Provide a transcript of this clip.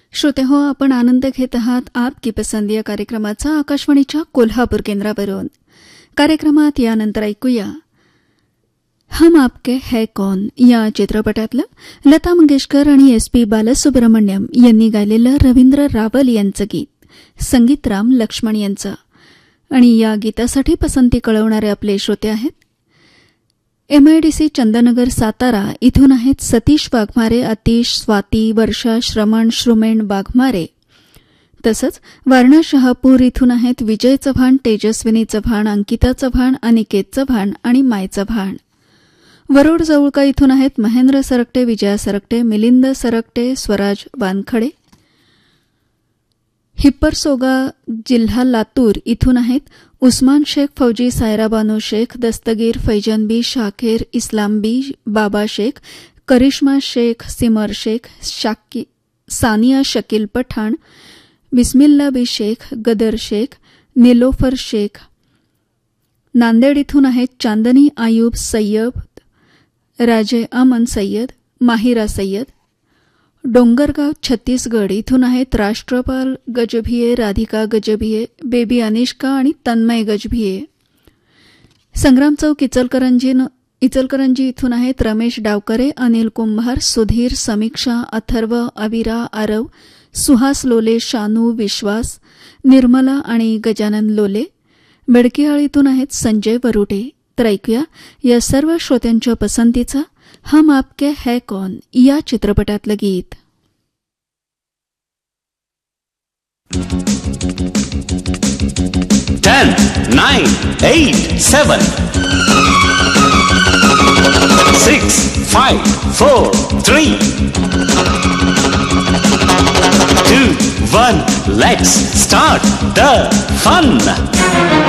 श्रोते हो, आपण आनंद घेत आहात आपकी पसंद या कार्यक्रमाचा आकाशवाणीच्या कोल्हापूर केंद्रावरून. कार्यक्रमात यानंतर ऐकूया हम आपके है कौन या चित्रपटातलं लता मंगेशकर आणि SP बालसुब्रमण्यम यांनी गायलेलं रवींद्र रावल यांचं गीत, संगीतराम लक्ष्मण यांचं. आणि या गीतासाठी पसंती कळवणारे आपले श्रोते आहेत MIDC चंदनगर सातारा इथून आहेत सतीश वाघमारे, अतिश, स्वाती, वर्षा, श्रमण, श्रुमेण वाघमारे. तसंच वारणा शहापूर इथून आहेत विजय चव्हाण, तेजस्विनी चव्हाण, अंकिता चव्हाण, अनिकेत चव्हाण आणि माय चव्हाण. वरोड जवळका इथून आहेत महेंद्र सरकटे, विजया सरकटे, मिलिंद सरकटे, स्वराज वानखडे. हिप्परसोगा जिल्हा लातूर इथून आहेत उस्मान शेख, फौजी, सायरा बानो शेख, दस्तगीर, फैजन बी, शाखेर, इस्लाम बी, बाबा शेख, करिश्मा शेख, सिमर शेख, सानिया शकील पठाण, बिस्मिल्ला बी शेख, गदर शेख, निलोफर शेख. नांदेड इथून आहेत चांदनी आयूब सय्यद, राजे अमन सय्यद, माहिरा सय्यद. डोंगरगाव छत्तीसगड इथून आहेत राष्ट्रपाल गजभिये, राधिका गजभिये, बेबी अनिष्का आणि तन्मय गजभिये. संग्राम चौक इचलकरंजी इथून आहेत रमेश डावकरे, अनिल कुंभार, सुधीर, समीक्षा, अथर्व, अविरा, आरव, सुहास लोले, शानू, विश्वास, निर्मला आणि गजानन लोले. बेडकिहाळ इथून आहेत संजय वरुटे. तर ऐकूया या सर्व श्रोत्यांच्या पसंतीचा हम आपके है कौन या चित्रपटातलं गीत. 10, 9, 8, 7, 6, 5, 4, 3, 2, 1, let's start the fun.